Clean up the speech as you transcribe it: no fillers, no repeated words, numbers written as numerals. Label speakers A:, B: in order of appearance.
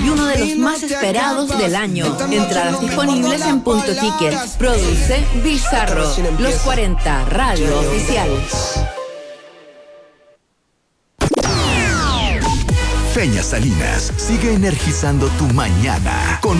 A: y uno de los más esperados del año. Entradas disponibles en Punto Ticket. Produce Bizarro. Los 40, Radio Oficial.
B: Peñas Salinas sigue energizando tu mañana con